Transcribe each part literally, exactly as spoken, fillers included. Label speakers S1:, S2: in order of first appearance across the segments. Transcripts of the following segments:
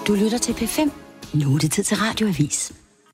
S1: Du lytter til P fem. Nu er det tid til Radioavis.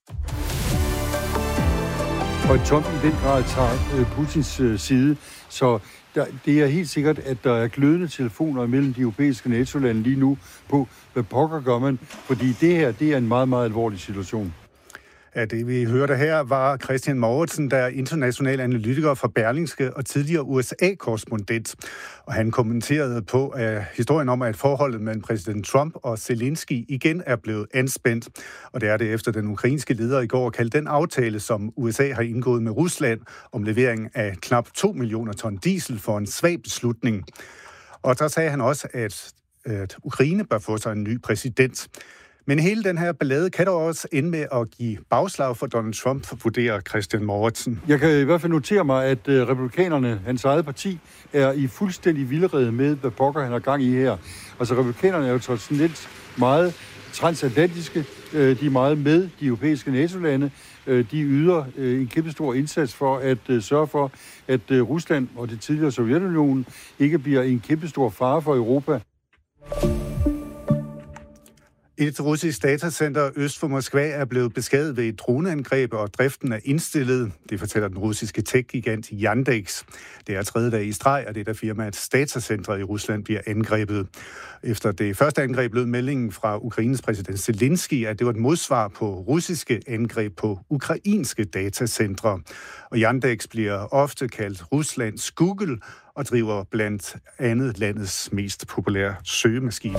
S2: Og Trump i den grad tager Putins side, så der, det er helt sikkert, at der er glødende telefoner mellem de europæiske NATO-lande lige nu på, hvad pokker gør man, fordi det her, det er en meget, meget alvorlig situation.
S3: Ja, det vi hørte her var Christian Mouritsen, der er international analytiker fra Berlingske og tidligere U S A-korrespondent. Og han kommenterede på at historien om, at forholdet mellem præsident Trump og Zelensky igen er blevet anspændt. Og det er det efter den ukrainske leder i går kaldte den aftale, som U S A har indgået med Rusland om levering af knap to millioner ton diesel for en svag beslutning. Og så sagde han også, at, at Ukraine bør få sig en ny præsident. Men hele den her ballade kan dog også ende med at give bagslag for Donald Trump, vurderer Christian Mouritsen.
S2: Jeg kan i hvert fald notere mig, at uh, republikanerne, hans eget parti, er i fuldstændig vildrede med, hvad pokker han har gang i her. Altså republikanerne er jo traditionelt meget transatlantiske, uh, de er meget med de europæiske NATO-lande, uh, de yder uh, en kæmpe stor indsats for at uh, sørge for, at uh, Rusland og det tidligere Sovjetunionen ikke bliver en kæmpe stor fare for Europa.
S3: Et russisk datacenter øst for Moskva er blevet beskadiget ved et droneangreb, og driften er indstillet. Det fortæller den russiske tech-gigant Yandex. Det er tredje dag i streg, og det er der firmaets datacenter i Rusland bliver angrebet. Efter det første angreb lød meldingen fra Ukraines præsident Zelensky, at det var et modsvar på russiske angreb på ukrainske datacentre. Og Yandex bliver ofte kaldt Ruslands Google og driver blandt andet landets mest populære søgemaskine.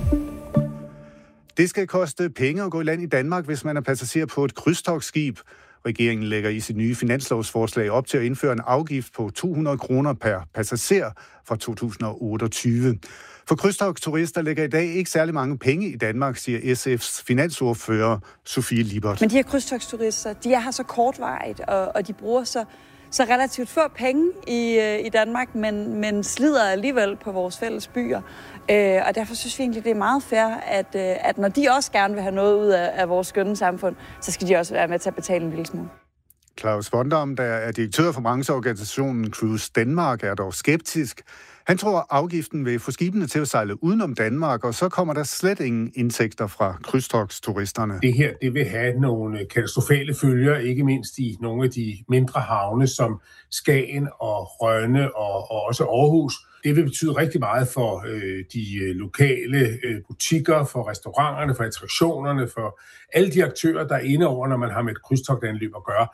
S3: Det skal koste penge at gå i land i Danmark, hvis man er passager på et krydstogtskib. Regeringen lægger i sit nye finanslovsforslag op til at indføre en afgift på to hundrede kroner per passager fra to tusind og otteogtyve. For krydstogturister lægger i dag ikke særlig mange penge i Danmark, siger S F's finansordfører Sofie Lippert.
S4: Men de her krydstogturister, de er her så kortvarigt, og, og de bruger så, så relativt få penge i, i Danmark, men, men slider alligevel på vores fælles byer. Øh, og derfor synes vi egentlig, det er meget fair, at, øh, at når de også gerne vil have noget ud af, af vores skønne samfund, så skal de også være med til at betale en lille smule.
S3: Claus Bondam, der er direktør for brancheorganisationen Cruise Danmark, er dog skeptisk. Han tror, at afgiften vil få skibene til at sejle udenom Danmark, og så kommer der slet ingen indtægter fra krydstogtsturisterne.
S5: Det her det vil have nogle katastrofale følger, ikke mindst i nogle af de mindre havne, som Skagen og Rønne og, og også Aarhus. Det vil betyde rigtig meget for øh, de lokale øh, butikker, for restauranterne, for attraktionerne, for alle de aktører, der er inde over, når man har med et krydstogtanløb at gøre.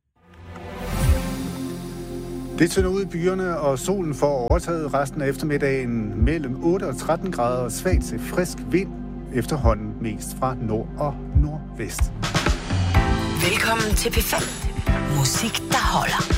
S3: Det tynder ud i byerne, og solen får overtaget resten af eftermiddagen mellem otte og tretten grader og svagt til frisk vind, efterhånden mest fra nord og nordvest.
S1: Velkommen til P fem. Musik, der holder.